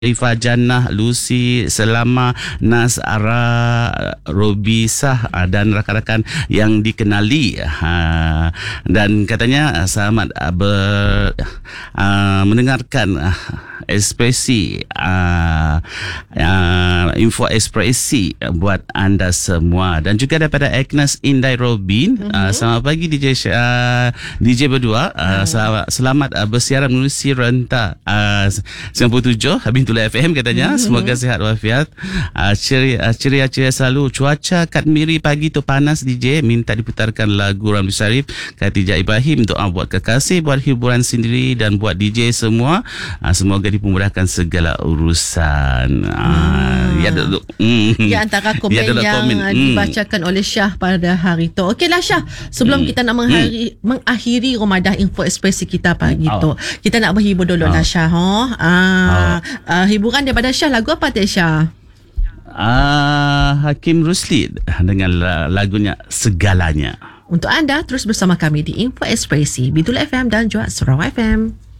Rifah Jannah, Lucy, Selama, Nas, Ara, Robisah dan rakan-rakan yang dikenali. Dan katanya selamat mendengarkan ekspresi info ekspresi buat anda semua. Dan juga daripada Agnes Indai Robin, selamat pagi DJ berdua. Selamat bersiaran menerusi renta 97 Bintula FM katanya. Semoga sihat walafiat, ceria selalu. Cuaca kat Miri pagi tu panas DJ, minta diputarkan lagu Ramli Sharif, Khatijah Ibrahim. Doa buat kekasih, buat hiburan sendiri dan buat DJ semua. Semoga dimudahkan segala urusan. Ya, antara komen yang dibacakan oleh Syah pada hari tu. Okeylah Syah, sebelum kita nak mengakhiri Ramadan Info Ekspresi kita pagi tu, kita nak berhibur dulu lah Syah. Hiburan daripada Syah, lagu apa tu Syah? Hakim Rusli dengan lagunya Segalanya. Untuk anda terus bersama kami di Info Ekspresi Bintula FM dan juga Sarawak FM.